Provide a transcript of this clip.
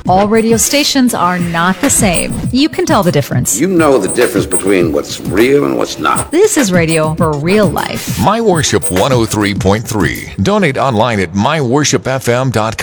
All radio stations are not the same. You can tell the difference. You know the difference between what's real and what's not. This is radio for real life. My Worship 103.3. Donate online at myworshipfm.com.